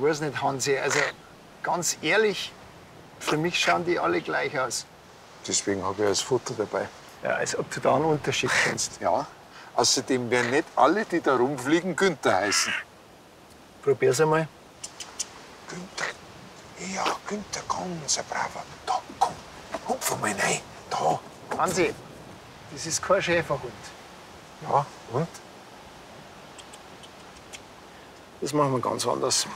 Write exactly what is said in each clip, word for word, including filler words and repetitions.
weiß nicht, Hansi. Also, ganz ehrlich, für mich schauen die alle gleich aus. Deswegen habe ich das Foto dabei. Ja, als ob du da einen Unterschied kennst. Ja. Außerdem werden nicht alle, die da rumfliegen, Günther heißen. Probier's einmal. Günther. Ja, Günther, ganz ein braver. Da, komm, hupf mal rein. Da. Hansi, das ist kein Schäferhund. Ja, und? Das machen wir ganz anders.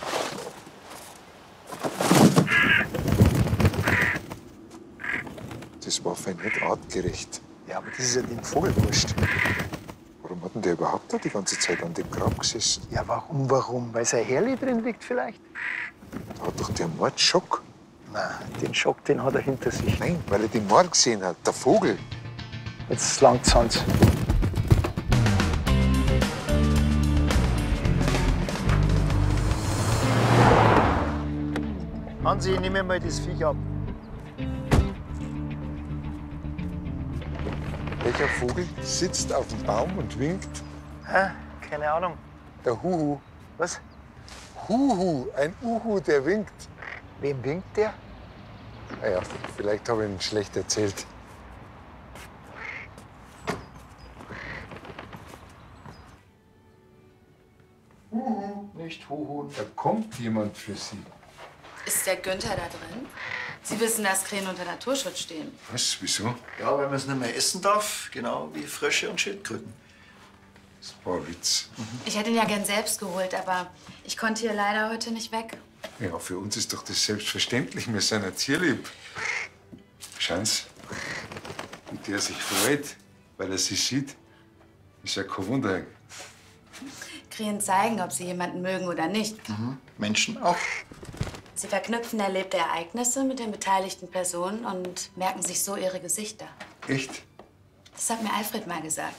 Das war für ihn nicht artgerecht. Ja, aber das ist ja dem Vogel wurscht. Warum hat denn der überhaupt da die ganze Zeit an dem Grab gesessen? Ja, warum, warum? Weil sein Herrli drin liegt vielleicht? Da hat doch der Mord Schock. Nein, den Schock, den hat er hinter sich. Nein, weil er den Mord gesehen hat, der Vogel. Jetzt langt's, Hans. Hansi, nimm mir mal das Viech ab. Welcher Vogel sitzt auf dem Baum und winkt? Hä? Keine Ahnung. Der Huhu. Was? Huhu, ein Uhu, der winkt. Wem winkt der? Naja, vielleicht habe ich ihn schlecht erzählt. Huhu, nicht Huhu. Da kommt jemand für Sie. Ist der Günther da drin? Sie wissen, dass Krähen unter Naturschutz stehen. Was? Wieso? Ja, weil man es nicht mehr essen darf, genau wie Frösche und Schildkröten. Das war ein Witz. Ich hätte ihn ja gern selbst geholt, aber ich konnte hier leider heute nicht weg. Ja, für uns ist doch das selbstverständlich. Wir sind ein Tierlieb. Schauen Sie, wie der sich freut, weil er sie sieht. Ist ja kein Wunder. Krähen zeigen, ob sie jemanden mögen oder nicht. Mhm. Menschen auch. Sie verknüpfen erlebte Ereignisse mit den beteiligten Personen und merken sich so ihre Gesichter. Echt? Das hat mir Alfred mal gesagt.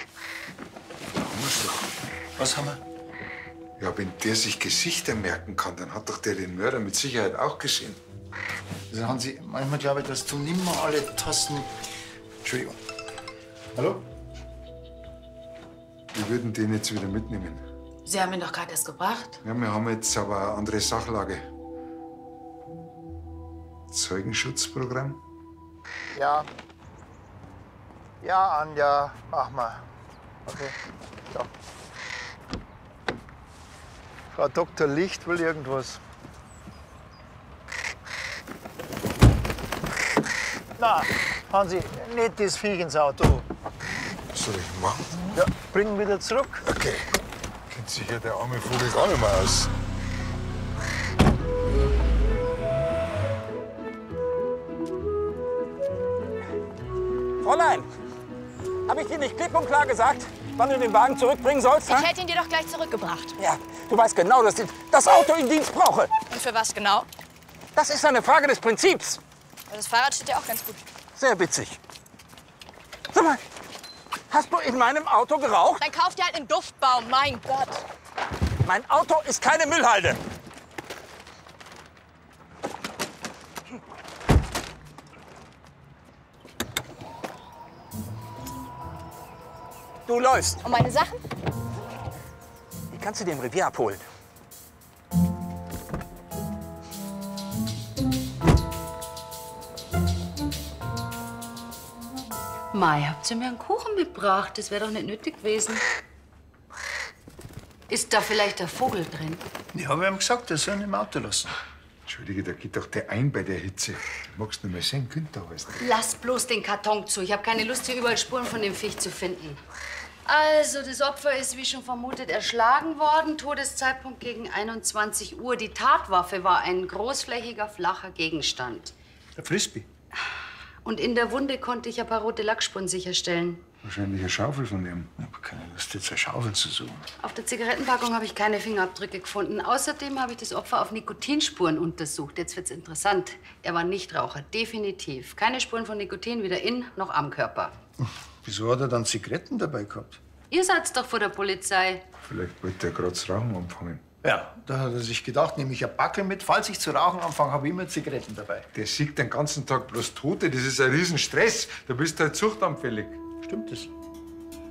Was haben wir? Ja, wenn der sich Gesichter merken kann, dann hat doch der den Mörder mit Sicherheit auch gesehen. Also Hansi, manchmal glaube ich, dass du nimmer alle Tassen... Entschuldigung. Hallo? Wir würden den jetzt wieder mitnehmen. Sie haben ihn doch gerade erst gebracht. Ja, wir haben jetzt aber eine andere Sachlage. Zeugenschutzprogramm? Ja. Ja, Anja, mach mal. Okay, so. Frau Doktor Licht will irgendwas. Na, Hansi, nicht das Viech ins Auto. Was soll ich machen? Ja, bring ihn wieder zurück. Okay. Kennt sich ja der arme Vogel gar nicht mehr aus. Fräulein, habe ich dir nicht klipp und klar gesagt, wann du den Wagen zurückbringen sollst? Ich ha? hätte ihn dir doch gleich zurückgebracht. Ja, du weißt genau, dass ich das Auto in Dienst brauche. Und für was genau? Das ist eine Frage des Prinzips. Das Fahrrad steht ja auch ganz gut. Sehr witzig. Sag mal, hast du in meinem Auto geraucht? Dann kauf dir halt einen Duftbaum, mein Gott. Mein Auto ist keine Müllhalde. Du läufst. Und meine Sachen? Die kannst du dir im Revier abholen. Mai, habt ihr mir einen Kuchen mitgebracht? Das wäre doch nicht nötig gewesen. Ist da vielleicht der Vogel drin? Ich habe ihm gesagt, er soll ihn im Auto lassen. Entschuldige, da geht doch der ein bei der Hitze. Magst du mal sehen, Günther heißt der. Lass bloß den Karton zu. Ich habe keine Lust, hier überall Spuren von dem Viech zu finden. Also, das Opfer ist, wie schon vermutet, erschlagen worden. Todeszeitpunkt gegen einundzwanzig Uhr. Die Tatwaffe war ein großflächiger, flacher Gegenstand. Der Frisbee. Und in der Wunde konnte ich ein paar rote Lackspuren sicherstellen. Wahrscheinlich eine Schaufel von ihm. Ich habe keine Lust, jetzt eine Schaufel zu suchen. Auf der Zigarettenpackung habe ich keine Fingerabdrücke gefunden. Außerdem habe ich das Opfer auf Nikotinspuren untersucht. Jetzt wird's interessant. Er war Nichtraucher, definitiv. Keine Spuren von Nikotin, weder in noch am Körper. Wieso hat er dann Zigaretten dabei gehabt? Ihr seid doch vor der Polizei. Vielleicht wollte er gerade das Rauchen anfangen. Ja, da hat er sich gedacht, nehme ich ein Backel mit. Falls ich zu rauchen anfange, habe ich immer Zigaretten dabei. Der sieht den ganzen Tag bloß Tote. Das ist ein Riesenstress. Da bist du halt suchtanfällig. Stimmt das?